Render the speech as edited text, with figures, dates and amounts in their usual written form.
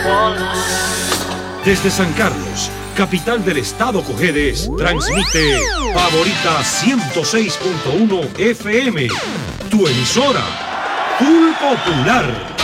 Desde San Carlos, capital del estado Cojedes, transmite Favorita 106.1 FM, tu emisora, Full Popular.